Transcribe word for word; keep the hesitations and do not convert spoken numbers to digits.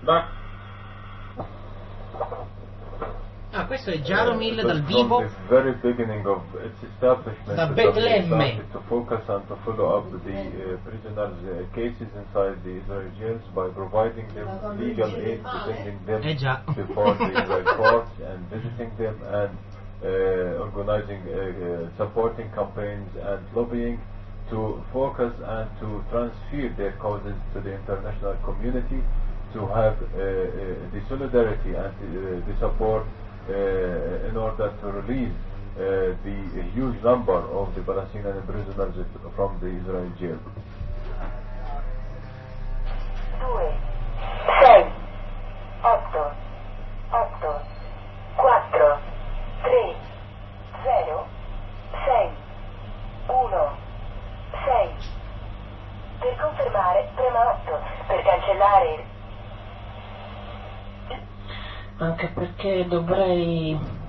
Back. Ah, questo è Jaromil Uh, dal from vivo the very beginning of its establishment, da the W Betlemme. started to focus and to follow up the uh, prisoners' uh, cases inside the Israeli jails by providing them legal aid, defending them Eh già. before the Israeli courts and visiting them and uh, organizing, uh, uh, supporting campaigns and lobbying to focus and to transfer their causes to the international community, to have uh, uh, the solidarity and uh, the support uh, in order to release uh, the huge number of the Palestinian prisoners from the Israeli jail. due, sei, otto, otto, quattro, tre, zero, sei, uno, sei. Per confermare, prema otto. Per cancellare. Anche perché dovrei